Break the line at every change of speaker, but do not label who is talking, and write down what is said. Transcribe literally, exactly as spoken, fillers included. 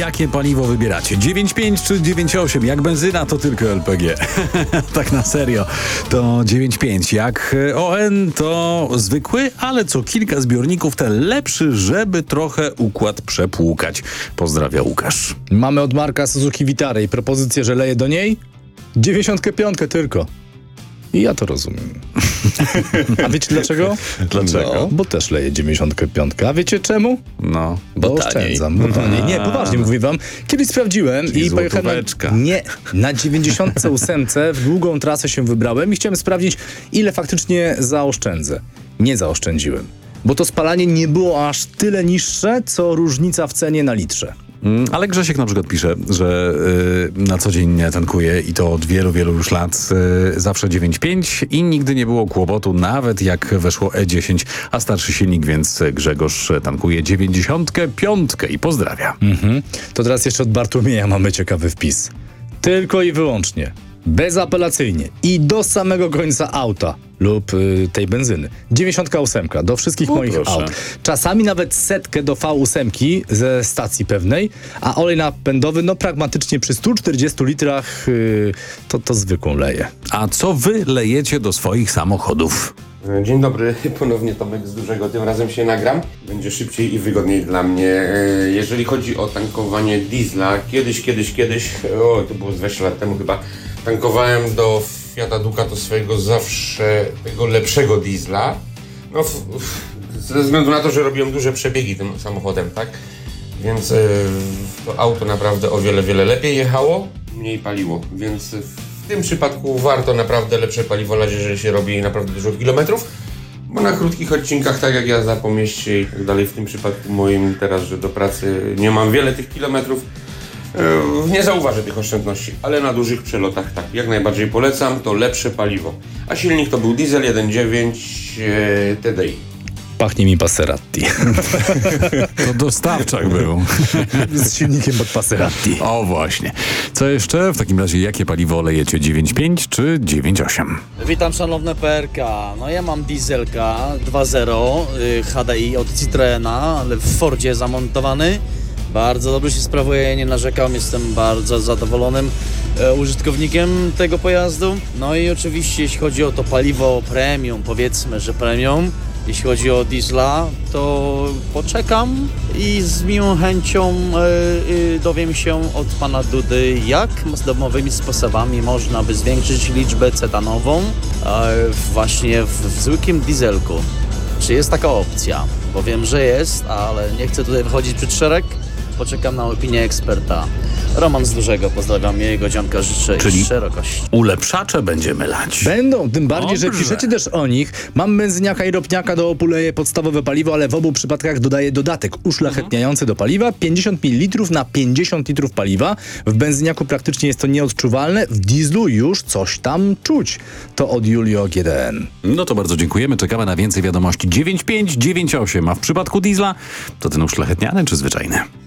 Jakie paliwo wybieracie? dziewięć pięć czy dziewięć osiem? Jak benzyna, to tylko L P G. Tak na serio. To dziewięć pięć. Jak O N, to zwykły, ale co kilka zbiorników ten lepszy, żeby trochę układ przepłukać. Pozdrawia Łukasz.
Mamy od Marka Suzuki Vitarę i propozycję, że leje do niej dziewięćdziesiątkę piątkę tylko. I ja to rozumiem. A wiecie dlaczego?
Dlaczego?
No, bo też leje dziewięćdziesiątkę piątkę. A wiecie czemu?
No.
Bo,
Bo
oszczędzam. Bo taniej. Nie, poważnie mówię wam. Kiedyś sprawdziłem
Czyli
i pojechałem
złotóweczka.
na, nie, na dziewięćdziesiątce ósemce w długą trasę się wybrałem i chciałem sprawdzić, ile faktycznie zaoszczędzę. Nie zaoszczędziłem. Bo to spalanie nie było aż tyle niższe, co różnica w cenie na litrze.
Mm, Ale Grzesiek na przykład pisze, że y, na co dzień nie tankuje i to od wielu, wielu już lat y, zawsze dziewięć pięć i nigdy nie było kłopotu, nawet jak weszło E dziesięć, a starszy silnik, więc Grzegorz tankuje dziewięćdziesiątkę piątkę i pozdrawia.
Mhm. To teraz jeszcze od Bartłomieja mamy ciekawy wpis. Tylko i wyłącznie, bezapelacyjnie i do samego końca auta lub y, tej benzyny. dziewięćdziesiątka ósemka do wszystkich
O,
moich
proszę.
aut. Czasami nawet setkę do V osiem ze stacji pewnej, a olej napędowy, no pragmatycznie przy stu czterdziestu litrach y, to, to zwykłą leję.
A co wy lejecie do swoich samochodów?
Dzień dobry, ponownie Tomek z Dużego. Tym razem się nagram. Będzie szybciej i wygodniej dla mnie. E, Jeżeli chodzi o tankowanie diesla, kiedyś, kiedyś, kiedyś, o to było z dwadzieścia lat temu chyba, tankowałem do Fiata Ducato swojego zawsze tego lepszego diesla. No, w, w, ze względu na to, że robiłem duże przebiegi tym samochodem, tak? Więc e, to auto naprawdę o wiele, wiele lepiej jechało, mniej paliło, więc w tym przypadku warto naprawdę lepsze paliwo lać, jeżeli się robi naprawdę dużo kilometrów, bo na krótkich odcinkach, tak jak jazda po mieście i tak dalej, w tym przypadku moim teraz, że do pracy nie mam wiele tych kilometrów, e, nie zauważę tych oszczędności, ale na dużych przelotach tak, jak najbardziej polecam, to lepsze paliwo. A silnik to był diesel jeden przecinek dziewięć e, T D I.
Pachnie mi Passerati.
To dostawczak był.
Z silnikiem pod Passerati.
O właśnie. Co jeszcze? W takim razie jakie paliwo lejecie? dziewięć pięć czy dziewięć osiem?
Witam szanowne P R K. No ja mam dieselka dwa zero y, H D I od Citroena, ale w Fordzie zamontowany. Bardzo dobrze się sprawuje, nie narzekam, jestem bardzo zadowolonym e, użytkownikiem tego pojazdu. No i oczywiście jeśli chodzi o to paliwo premium, powiedzmy, że premium, jeśli chodzi o diesla, to poczekam i z miłą chęcią e, e, dowiem się od pana Dudy, jak z domowymi sposobami można by zwiększyć liczbę cetanową e, właśnie w, w zwykłym dieselku. Czy jest taka opcja? Bo wiem, że jest, ale nie chcę tutaj wychodzić przed szereg. Poczekam na opinię eksperta. Roman z Dużego, pozdrawiam jego dzionka, życzę
Czyli
szerokości.
Ulepszacze będziemy lać.
Będą, tym bardziej, że
Dobrze.
piszecie też o nich. Mam benzyniaka i ropniaka, do opoleje podstawowe paliwo, ale w obu przypadkach dodaję dodatek uszlachetniający do paliwa, pięćdziesiąt mililitrów na pięćdziesiąt litrów paliwa. W benzyniaku praktycznie jest to nieodczuwalne, w dieslu już coś tam czuć. To od Julio G D N.
No to bardzo dziękujemy. Czekamy na więcej wiadomości. dziewięć pięć, dziewięć osiem. A w przypadku diesla to ten uszlachetniany czy zwyczajny?